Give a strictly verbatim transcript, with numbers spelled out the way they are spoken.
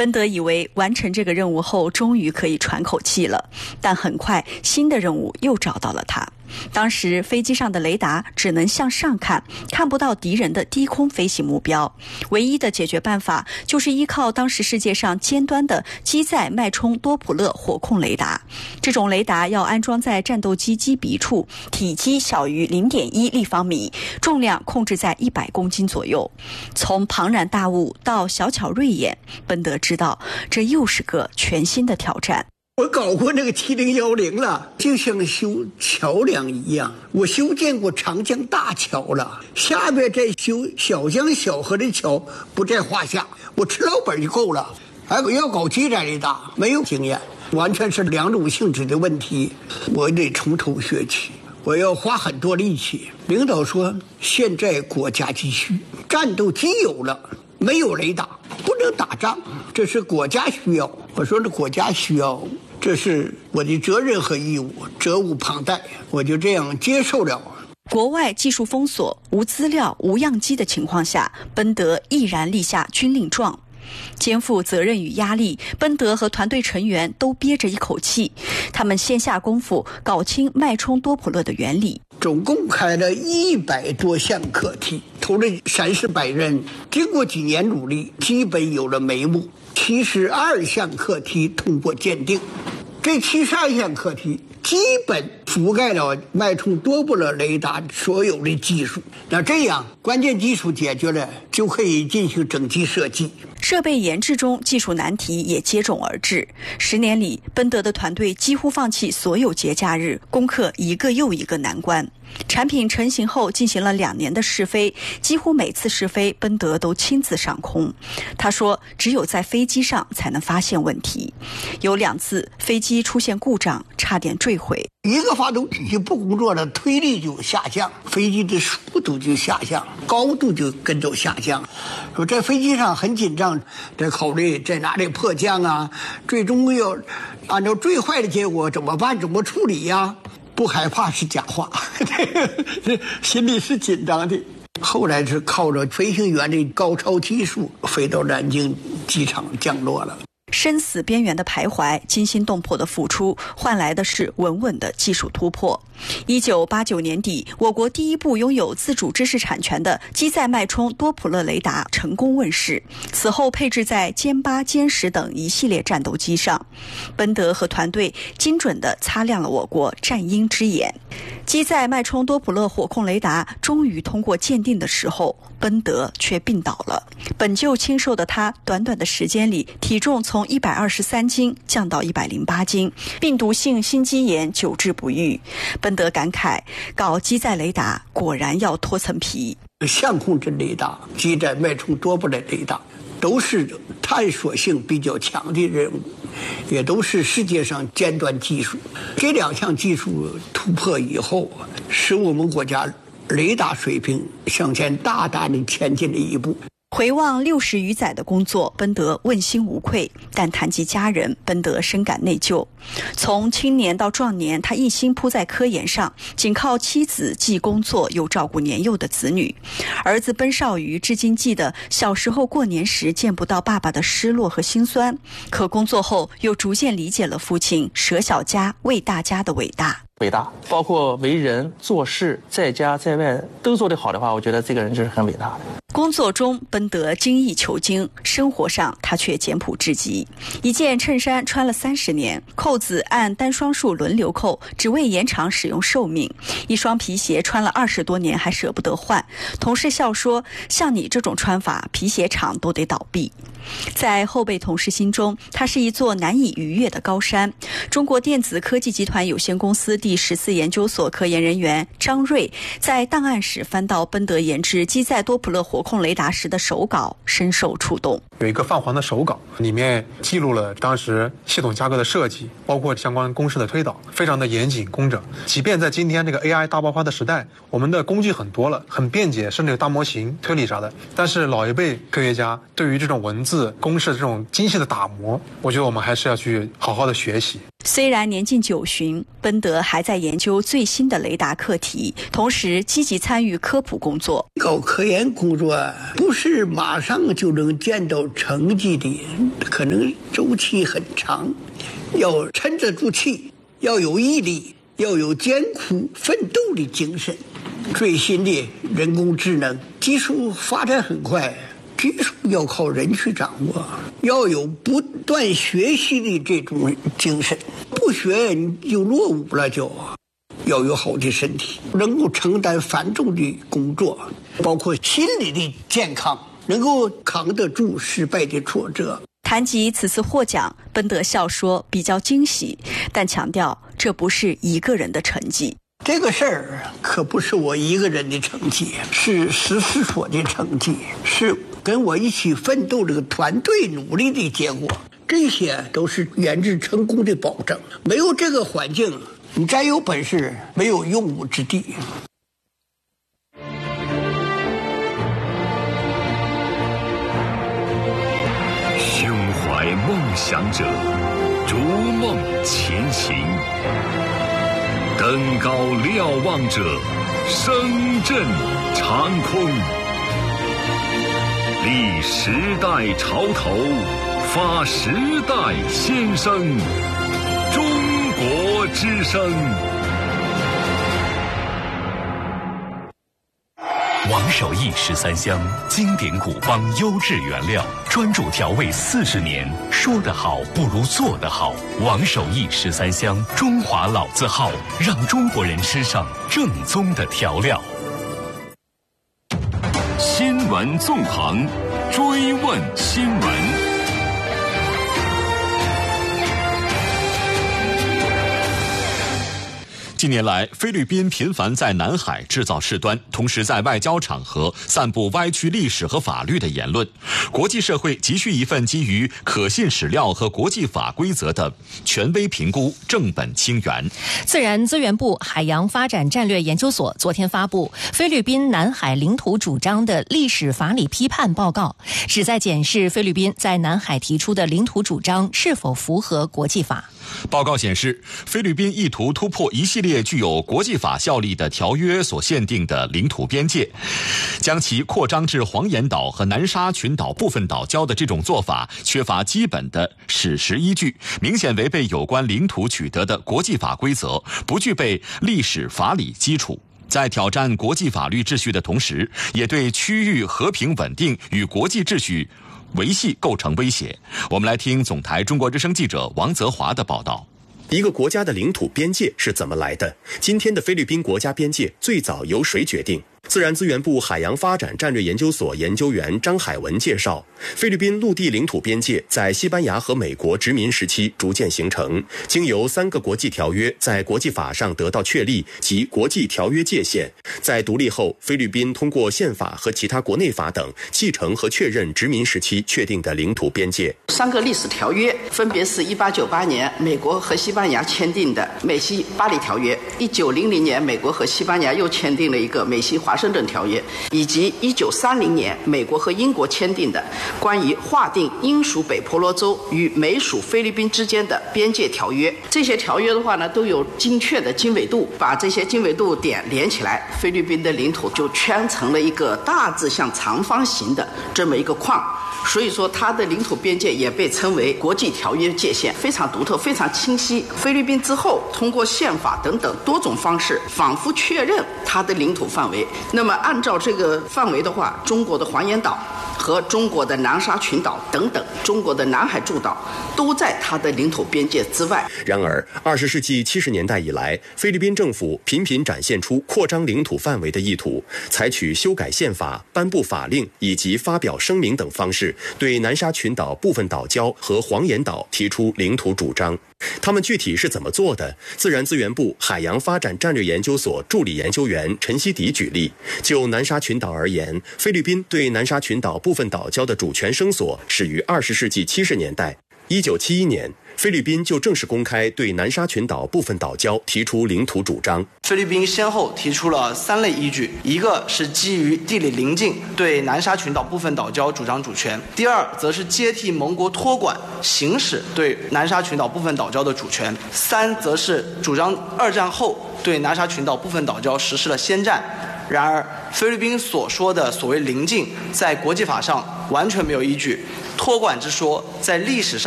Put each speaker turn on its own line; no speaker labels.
奔德以为完成这个任务后终于可以喘口气了，但很快新的任务又找到了他。当时飞机上的雷达只能向上看，看不到敌人的低空飞行目标，唯一的解决办法就是依靠当时世界上尖端的机载脉冲多普勒火控雷达。这种雷达要安装在战斗机机鼻处，体积小于 零点一立方米，重量控制在一百公斤左右。从庞然大物到小巧锐眼，奔德知道这又是个全新的挑战。
我搞过那个七零一零了，就像修桥梁一样，我修建过长江大桥了，下边再修小江小河的桥不在话下，我吃老本就够了。还要搞机载雷达，没有经验，完全是两种性质的问题，我得从头学起，我要花很多力气。领导说现在国家急需，战斗机有了，没有雷达不能打仗，这是国家需要。我说这国家需要，这是我的责任和义务，责无旁贷，我就这样接受了。
国外技术封锁、无资料、无样机的情况下，奔德毅然立下军令状。肩负责任与压力，奔德和团队成员都憋着一口气，他们先下功夫搞清脉冲多普勒的原理。
总共开了一百多项课题，投了三四百人，经过几年努力，基本有了眉目。七十二项课题通过鉴定，这七十二项课题基本覆盖了脉冲多普勒雷达所有的技术。那这样关键技术解决了，就可以进行整机设计。
设备研制中，技术难题也接踵而至。十年里，奔德的团队几乎放弃所有节假日，攻克一个又一个难关。产品成型后，进行了两年的试飞，几乎每次试飞，奔德都亲自上空。他说，只有在飞机上才能发现问题。有两次飞机出现故障，差点坠毁。
一个发动机不工作了，推力就下降，飞机的速度就下降，高度就跟着下降。说在飞机上很紧张，得考虑在哪里迫降啊，最终要按照最坏的结果怎么办，怎么处理呀？不害怕是假话，心里是紧张的。后来是靠着飞行员的高超技术飞到南京机场降落了。
生死边缘的徘徊，惊心动魄的付出，换来的是稳稳的技术突破。一九八九年底，我国第一部拥有自主知识产权的机载脉冲多普勒雷达成功问世，此后配置在歼八、歼十等一系列战斗机上。奔德和团队精准地擦亮了我国战鹰之眼。机载脉冲多普勒火控雷达终于通过鉴定的时候，奔德却病倒了。本就清瘦的他，短短的时间里，体重从一百二十三斤降到一百零八斤，病毒性心肌炎久治不愈。奔德感慨，搞机载雷达果然要脱层皮。
相控阵雷达、机载脉冲多普勒雷达都是探索性比较强的任务，也都是世界上尖端技术。这两项技术突破以后，使我们国家雷达水平向前大大的前进了一步。
回望六十余载的工作，奔德问心无愧，但谈及家人，奔德深感内疚。从青年到壮年，他一心扑在科研上，仅靠妻子既工作又照顾年幼的子女。儿子奔少瑜至今记得小时候过年时见不到爸爸的失落和心酸，可工作后又逐渐理解了父亲舍小家为大家的伟大。
伟大，包括为人做事，在家在外都做得好的话，我觉得这个人就是很伟大的。
工作中奔德精益求精，生活上他却简朴至极。一件衬衫穿了三十年，扣子按单双数轮流扣，只为延长使用寿命。一双皮鞋穿了二十多年还舍不得换，同事笑说，像你这种穿法，皮鞋厂都得倒闭。在后辈同事心中，它是一座难以逾越的高山。中国电子科技集团有限公司第十四研究所科研人员张瑞在档案室翻到奔德研制机载多普勒火控雷达时的手稿，深受触动。
有一个泛黄的手稿，里面记录了当时系统架构的设计，包括相关公式的推导，非常的严谨工整。即便在今天这个 A I 大爆发的时代，我们的工具很多了，很便捷，甚至有大模型推理啥的，但是老一辈科学家对于这种文字公式这种精细的打磨，我觉得我们还是要去好好的学习。
虽然年近九旬，奔德还在研究最新的雷达课题，同时积极参与科普工作。
搞科研工作不是马上就能见到成绩的，可能周期很长，要沉得住气，要有毅力，要有艰苦奋斗的精神。最新的人工智能技术发展很快，技术要靠人去掌握，要有不断学习的这种精神，不学你就落伍了就。要有好的身体，能够承担繁重的工作，包括心理的健康，能够扛得住失败的挫折。
谈及此次获奖，奔德笑说比较惊喜，但强调这不是一个人的成绩。
这个事儿可不是我一个人的成绩，是十四所的成绩，是跟我一起奋斗这个团队努力的结果。这些都是研制成功的保证。没有这个环境，你再有本事，没有用武之地。
胸怀梦想者，逐梦前行。登高瞭望者，声震长空。立时代潮头，发时代先声。中国之声。王守义十三香，经典古方优质原料，专注调味四十年，说得好不如做得好。王守义十三香，中华老字号，让中国人吃上正宗的调料。新闻纵横，追问新闻。近年来，菲律宾频繁在南海制造事端，同时在外交场合散布歪曲历史和法律的言论。国际社会急需一份基于可信史料和国际法规则的权威评估，正本清源。
自然资源部海洋发展战略研究所昨天发布菲律宾南海领土主张的历史法理批判报告，旨在检视菲律宾在南海提出的领土主张是否符合国际法。
报告显示，菲律宾意图突破一系列具有国际法效力的条约所限定的领土边界，将其扩张至黄岩岛和南沙群岛部分岛礁的这种做法缺乏基本的史实依据，明显违背有关领土取得的国际法规则，不具备历史法理基础。在挑战国际法律秩序的同时，也对区域和平稳定与国际秩序维系构成威胁。我们来听总台中国之声记者王泽华的报道。
一个国家的领土边界是怎么来的？今天的菲律宾国家边界最早由谁决定？自然资源部海洋发展战略研究所研究员张海文介绍，菲律宾陆地领土边界在西班牙和美国殖民时期逐渐形成，经由三个国际条约在国际法上得到确立及国际条约界限。在独立后，菲律宾通过宪法和其他国内法等继承和确认殖民时期确定的领土边界。
三个历史条约分别是一八九八年美国和西班牙签订的美西巴黎条约，一九零零年美国和西班牙又签订了一个美西华盛顿条约，以及一九三零年美国和英国签订的关于划定英属北婆罗洲与美属菲律宾之间的边界条约。这些条约的话呢，都有精确的经纬度，把这些经纬度点连起来，菲律宾的领土就圈成了一个大致像长方形的这么一个框。所以说它的领土边界也被称为国际条约界限，非常独特，非常清晰。菲律宾之后通过宪法等等多种方式仿佛确认它的领土范围。那么按照这个范围的话，中国的黄岩岛和中国的南沙群岛等等中国的南海诸岛都在它的领土边界之外。
然而二十世纪七十年代以来，菲律宾政府频频展现出扩张领土范围的意图，采取修改宪法、颁布法令以及发表声明等方式，对南沙群岛部分岛礁和黄岩岛提出领土主张。他们具体是怎么做的？自然资源部海洋发展战略研究所助理研究员陈希迪举例，就南沙群岛而言，菲律宾对南沙群岛部分岛礁的主权声索始于二十世纪七十年代。 一九七一年，菲律宾就正式公开对南沙群岛部分岛礁提出领土主张。
菲律宾先后提出了三类依据，一个是基于地理邻近，对南沙群岛部分岛礁主张主权；第二，则是接替盟国托管行使对南沙群岛部分岛礁的主权；三，则是主张二战后对南沙群岛部分岛礁实施了先占。然而，菲律宾所说的所谓邻近，在国际法上完全没有依据。托管之说在历史上